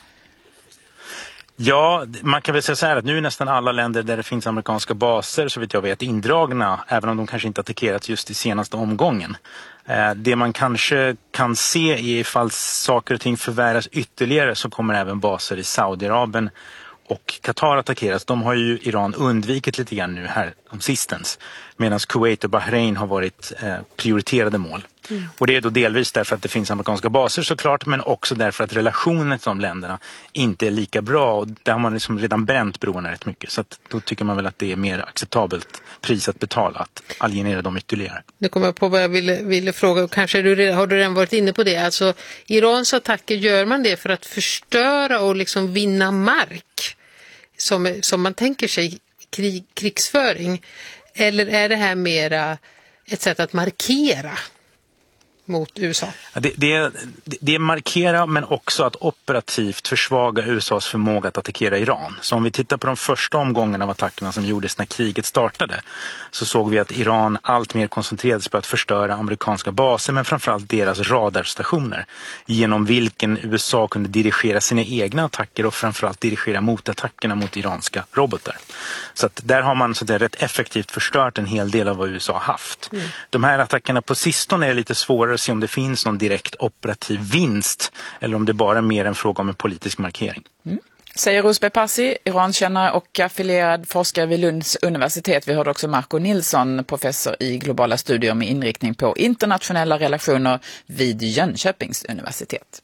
Ja, man kan väl säga så här att nu är nästan alla länder där det finns amerikanska baser så vet jag vet indragna, även om de kanske inte attackerats just i senaste omgången. Det man kanske kan se är ifall saker och ting förvärras ytterligare så kommer även baser i Saudiarabien och Qatar attackeras. De har ju Iran undvikit lite grann nu här om sistens, medan Kuwait och Bahrain har varit eh, prioriterade mål. Mm. Och det är då delvis därför att det finns amerikanska baser såklart, men också därför att relationen till de länderna inte är lika bra och där har man liksom redan bränt broarna rätt mycket. Så att då tycker man väl att det är mer acceptabelt pris att betala att alienera dem ytterligare. Nu kommer jag på vad jag ville, ville fråga, och kanske du, har du redan varit inne på det. Alltså Irans attacker, gör man det för att förstöra och liksom vinna mark som, som man tänker sig krig, krigsföring? Eller är det här mera ett sätt att markera mot U S A? Ja, det, det, det är markera men också att operativt försvaga U S As förmåga att attackera Iran. Så om vi tittar på de första omgångarna av attackerna som gjordes när kriget startade så såg vi att Iran allt mer koncentrerades på att förstöra amerikanska baser men framförallt deras radarstationer genom vilken U S A kunde dirigera sina egna attacker och framförallt dirigera motattackerna mot iranska robotar. Så att där har man så att säga, rätt effektivt förstört en hel del av vad U S A har haft. Mm. De här attackerna på sistone är lite svårare att se om det finns någon direkt operativ vinst eller om det bara är mer en fråga om en politisk markering. Mm. Säger Rusbeh Parsi, Irankännare och affilierad forskare vid Lunds universitet. Vi hörde också Marco Nilsson, professor i globala studier med inriktning på internationella relationer vid Jönköpings universitet.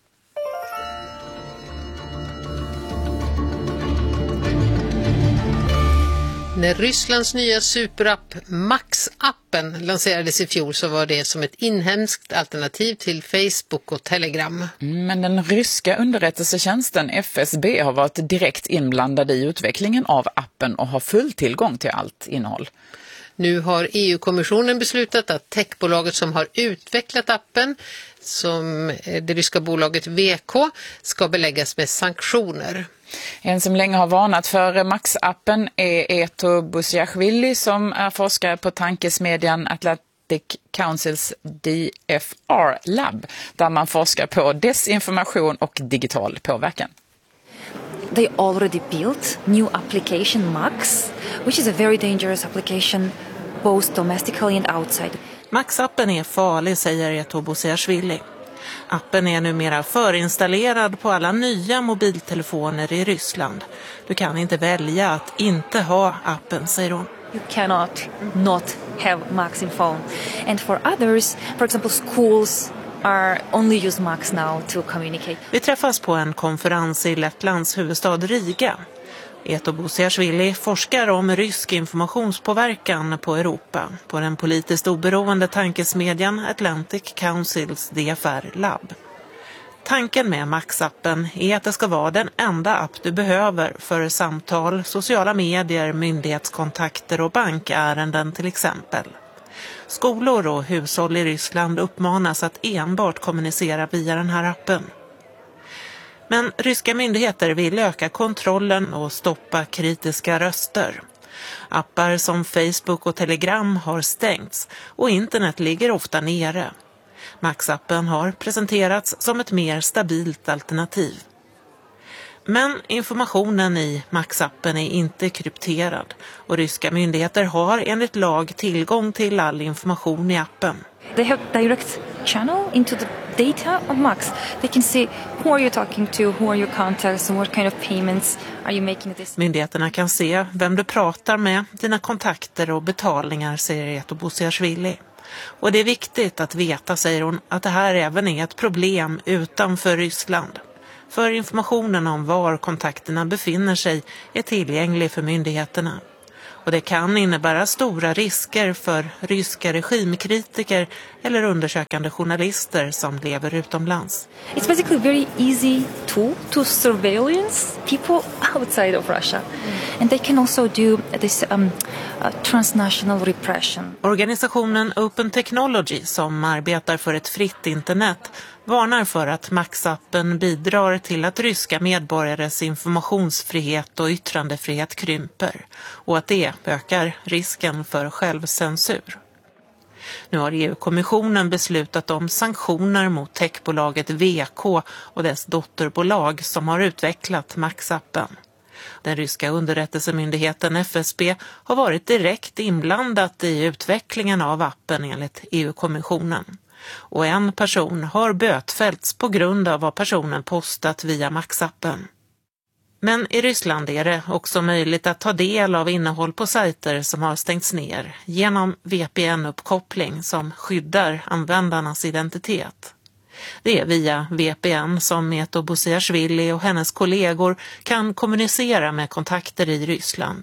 När Rysslands nya superapp Max-appen lanserades i fjol så var det som ett inhemskt alternativ till Facebook och Telegram. Men den ryska underrättelsetjänsten F S B har varit direkt inblandad i utvecklingen av appen och har full tillgång till allt innehåll. Nu har E U-kommissionen beslutat att techbolaget som har utvecklat appen, som det ryska bolaget V K, ska beläggas med sanktioner. En som länge har varnat för Max-appen är Eto Busiashvili som är forskare på tankesmedjan Atlantic Councils D F R Lab där man forskar på desinformation och digital påverkan. They already built new application Max, which is a very dangerous application both domestically and outside. Max-appen är farlig, säger Eto Busiashvili. Appen är numera förinstallerad på alla nya mobiltelefoner i Ryssland. Du kan inte välja att inte ha appen, säger hon. You cannot not have Max in phone. And for others, for example schools are only use Max now to communicate. Vi träffas på en konferens i Lettlands huvudstad Riga. Eto Busiashvili forskar om rysk informationspåverkan på Europa på den politiskt oberoende tankesmedjan Atlantic Councils D F R Lab. Tanken med Max-appen är att det ska vara den enda app du behöver för samtal, sociala medier, myndighetskontakter och bankärenden till exempel. Skolor och hushåll i Ryssland uppmanas att enbart kommunicera via den här appen. Men ryska myndigheter vill öka kontrollen och stoppa kritiska röster. Appar som Facebook och Telegram har stängts och internet ligger ofta nere. Max-appen har presenterats som ett mer stabilt alternativ. Men informationen i Max-appen är inte krypterad och ryska myndigheter har enligt lag tillgång till all information i appen. They have direct channel into the data of Max. They can see who are you talking to, who are your contacts and what kind of payments are you making at this. Myndigheterna kan se vem du pratar med, dina kontakter och betalningar, säger Eto Bosiashvili. Och det är viktigt att veta, säger hon, att det här även är ett problem utanför Ryssland. För informationen om var kontakterna befinner sig är tillgänglig för myndigheterna. Och det kan innebära stora risker för ryska regimkritiker eller undersökande journalister som lever utomlands. It's basically a very easy tool to surveillance people outside of Russia. And they can also do this um, uh, transnational repression. Organisationen Open Technology, som arbetar för ett fritt internet, varnar för att Max-appen bidrar till att ryska medborgares informationsfrihet och yttrandefrihet krymper och att det ökar risken för självcensur. Nu har E U-kommissionen beslutat om sanktioner mot techbolaget V K och dess dotterbolag som har utvecklat Max-appen. Den ryska underrättelsemyndigheten F S B har varit direkt inblandat i utvecklingen av appen enligt E U-kommissionen. Och en person har bötfällts på grund av vad personen postat via Max-appen. Men i Ryssland är det också möjligt att ta del av innehåll på sajter som har stängts ner genom V P N-uppkoppling som skyddar användarnas identitet. Det är via V P N som Eto Bosiashvili och hennes kollegor kan kommunicera med kontakter i Ryssland.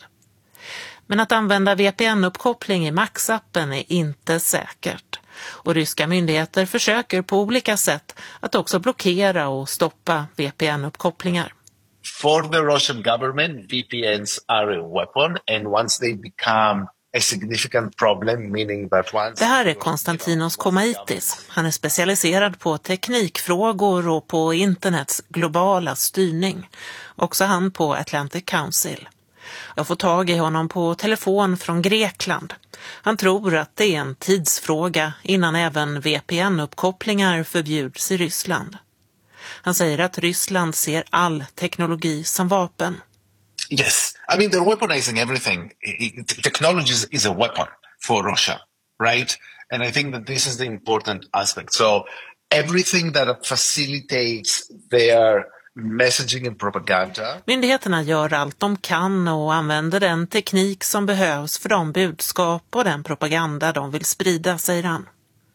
Men att använda V P N-uppkoppling i Max-appen är inte säkert. Och ryska myndigheter försöker på olika sätt att också blockera och stoppa V P N-uppkopplingar. For the Russian government, V P Ns are a weapon, and once they become a significant problem, meaning that once... Det här är Konstantinos Komaitis. Han är specialiserad på teknikfrågor och på internets globala styrning. Också han på Atlantic Council. Jag får tag i honom på telefon från Grekland. Han tror att det är en tidsfråga innan även V P N-uppkopplingar förbjuds i Ryssland. Han säger att Ryssland ser all teknologi som vapen. Yes, I mean they're weaponizing everything. Technology is a weapon for Russia, right? And I think that this is the important aspect. So everything that facilitates their messaging and propaganda. Myndigheterna gör allt de kan och använder den teknik som behövs för de budskap och den propaganda de vill sprida, säger han.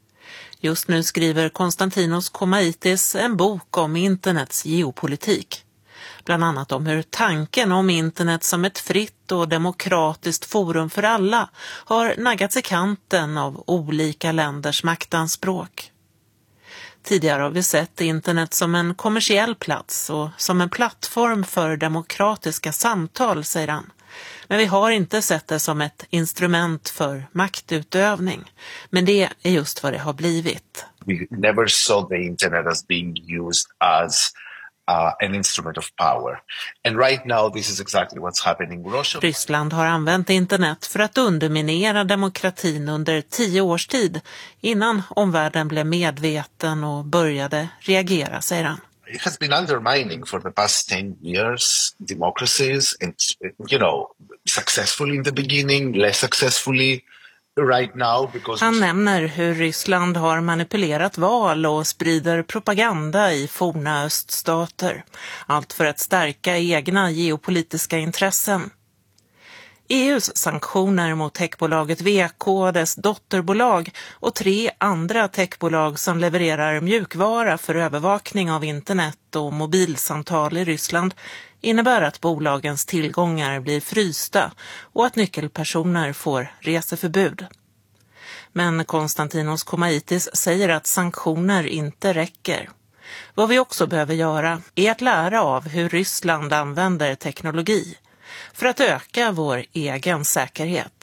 Just nu skriver Konstantinos Komaitis en bok om internets geopolitik. Bland annat om hur tanken om internet som ett fritt och demokratiskt forum för alla har naggats i kanten av olika länders maktanspråk. Tidigare har vi sett internet som en kommersiell plats och som en plattform för demokratiska samtal, säger han. Men vi har inte sett det som ett instrument för maktutövning. Men det är just vad det har blivit. We never saw the internet as being used as uh, an instrument of power. And right now this is exactly what's happening in Russia. Ryssland har använt internet för att underminera demokratin under tio års tid innan omvärlden blev medveten och började reagera, säger han. It has been undermining for the past ten years democracies, and you know, successfully in the beginning, less successfully right now. Because han nämner hur Ryssland har manipulerat val och sprider propaganda i forna öststater. Allt för att stärka egna geopolitiska intressen. E U:s sanktioner mot techbolaget V K, dess dotterbolag och tre andra techbolag som levererar mjukvara för övervakning av internet och mobilsamtal i Ryssland innebär att bolagens tillgångar blir frysta och att nyckelpersoner får reseförbud. Men Konstantinos Komaitis säger att sanktioner inte räcker. Vad vi också behöver göra är att lära av hur Ryssland använder teknologi för att öka vår egen säkerhet.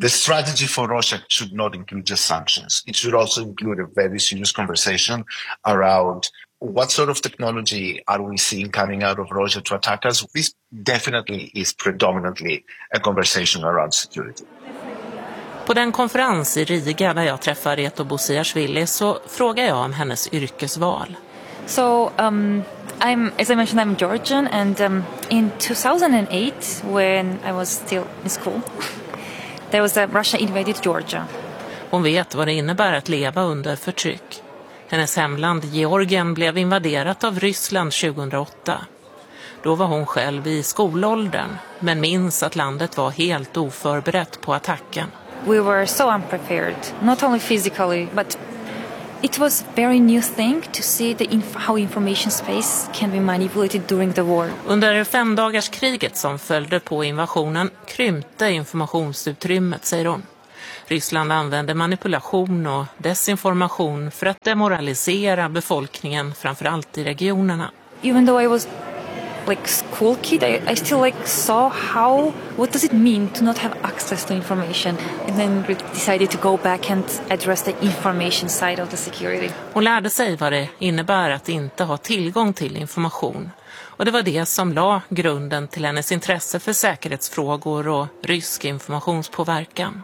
The strategy for Russia should not include just sanctions. It should also include a very serious conversation around what sort of technology are we seeing coming out of Russia to attack us. This definitely is predominantly a conversation around security. På den konferens i Riga där jag träffar Reto Bosiashvili så frågar jag om hennes yrkesval. So, um, I'm, as I mentioned, I'm Georgian, and um, in two thousand eight, when I was still in school, there was a Russia invaded Georgia. Hon vet vad det innebär att leva under förtryck. Hennes hemland Georgien blev invaderat av Ryssland tjugohundraåtta. Då var hon själv i skolåldern, men minns att landet var helt oförberett på attacken. We were so unprepared, not only physically, but it was a very new thing to see the inf- how information space can be manipulated during the war. Under femdagarskriget som följde på invasionen krympte informationsutrymmet, säger hon. Ryssland använde manipulation och desinformation för att demoralisera befolkningen, framförallt i regionerna. Even though I was like school kid, I, I still like saw how, what does it mean to not have access to information, and then decided to go back and address the information side of the security. Hon lärde sig vad det innebär att inte ha tillgång till information. Och det var det som la grunden till hennes intresse för säkerhetsfrågor och rysk informationspåverkan.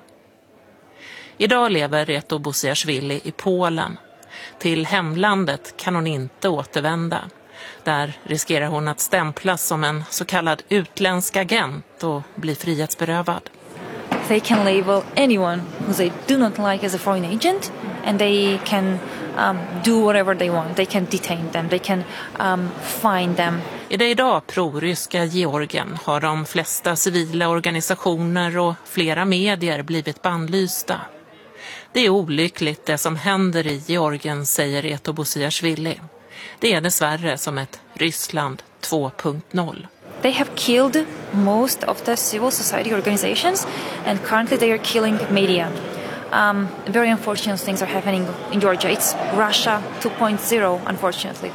Idag lever Reto Bosiashvili i Polen. Till hemlandet kan hon inte återvända. Där riskerar hon att stämplas som en så kallad utländsk agent och bli frihetsberövad. They can label anyone who they do not like as a foreign agent, and they can um, do whatever they want. They can detain them, they can um, find them. I det idag proryska Georgien har de flesta civila organisationer och flera medier blivit bannlysta. Det är olyckligt det som händer i Georgien, säger Reto Bosiashvili. Det är dessvärre som ett Ryssland två punkt noll. They have killed most of the civil society organizations, and currently they are killing media. Um, very unfortunate things are happening in Georgia. It's Russia two point oh, unfortunately.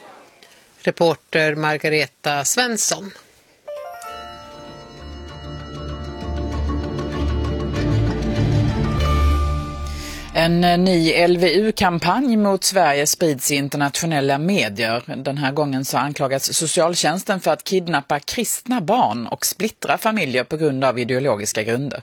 Reporter Margareta Svensson. En ny L V U-kampanj mot Sverige sprids i internationella medier. Den här gången så anklagas socialtjänsten för att kidnappa kristna barn och splittra familjer på grund av ideologiska grunder.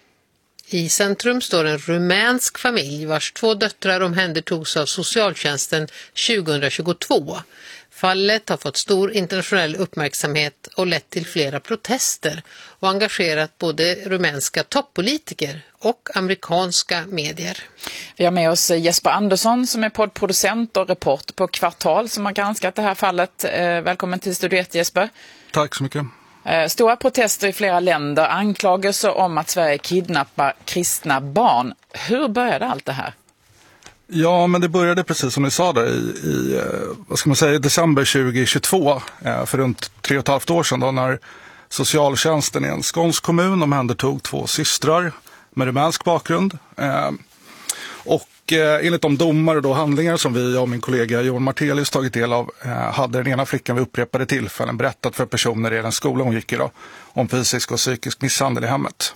I centrum står en rumänsk familj vars två döttrar omhändertogs av socialtjänsten tjugohundratjugotvå. Fallet har fått stor internationell uppmärksamhet och lett till flera protester och engagerat både rumänska toppolitiker och amerikanska medier. Vi har med oss Jesper Andersson som är poddproducent och reporter på Kvartal som har granskat det här fallet. Välkommen till Studio ett, Jesper. Tack så mycket. Stora protester i flera länder, anklagelser om att Sverige kidnappar kristna barn. Hur började allt det här? Ja, men det började precis som ni sa där i, i vad ska man säga, december tjugohundratjugotvå, för runt tre och ett halvt år sedan då, när socialtjänsten i en skånsk kommun omhändertog två systrar med rumänsk bakgrund. Och enligt de domar och då handlingar som vi och min kollega Johan Martelius tagit del av hade den ena flickan vid upprepade tillfällen berättat för personer i den skola hon gick i då, om fysisk och psykisk misshandel i hemmet.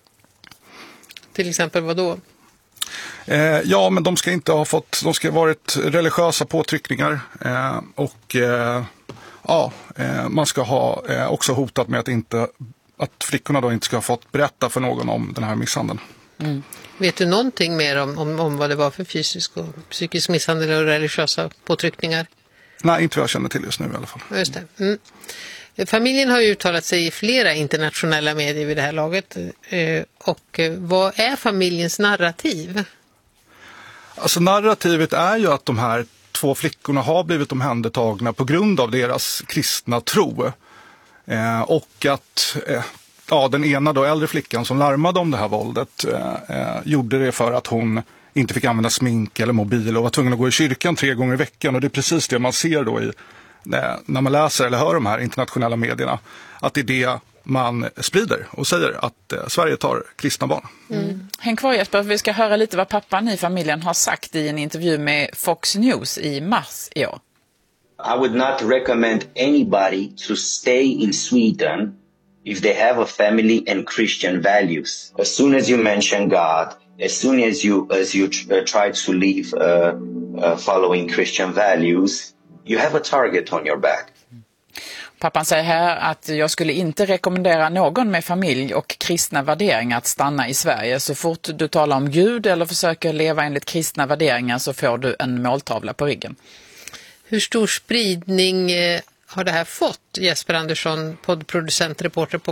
Till exempel vad då? Eh, ja, men de ska inte ha fått, de ska ha varit religiösa påtryckningar eh, och eh, ja, eh, man ska ha eh, också hotat med att, inte, att flickorna då inte ska ha fått berätta för någon om den här misshandeln. Mm. Vet du någonting mer om, om, om vad det var för fysisk och psykisk misshandel och religiösa påtryckningar? Nej, inte vad jag känner till just nu i alla fall. Just det. Mm. Familjen har ju uttalat sig i flera internationella medier vid det här laget. Och vad är familjens narrativ? Alltså narrativet är ju att de här två flickorna har blivit omhändertagna på grund av deras kristna tro. Eh, och att eh, ja, den ena då äldre flickan som larmade om det här våldet eh, gjorde det för att hon inte fick använda smink eller mobil och var tvungen att gå i kyrkan tre gånger i veckan. Och det är precis det man ser då i när man läser eller hör de här internationella medierna, att det är det man sprider och säger att eh, Sverige tar kristna barn. Mm. Häng kvar Jesper, för vi ska höra lite vad pappan i familjen har sagt i en intervju med Fox News i mars i år. I would not recommend anybody to stay in Sweden if they have a family and Christian values. As soon as you mention God, as soon as you as you uh, try to live uh, uh, following Christian values, you have a target on your back. Pappan säger här att jag skulle inte rekommendera någon med familj och kristna värderingar att stanna i Sverige. Så fort du talar om Gud eller försöker leva enligt kristna värderingar så får du en måltavla på ryggen. Hur stor spridning har det här fått, Jesper Andersson, poddproducent, reporter på